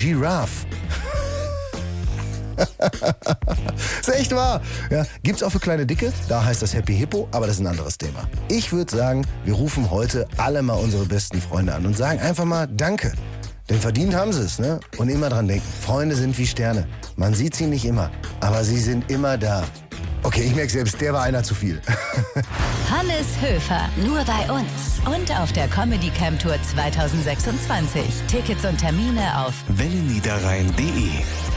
Giraffe. Ist echt wahr. Ja, gibt's auch für kleine Dicke, da heißt das Happy Hippo, aber das ist ein anderes Thema. Ich würde sagen, wir rufen heute alle mal unsere besten Freunde an und sagen einfach mal Danke. Denn verdient haben sie es, ne? Und immer dran denken, Freunde sind wie Sterne. Man sieht sie nicht immer, aber sie sind immer da. Okay, ich merke selbst, der war einer zu viel. Hannes Höfer, nur bei uns und auf der Comedy Camp Tour 2026. Tickets und Termine auf welleniederrhein.de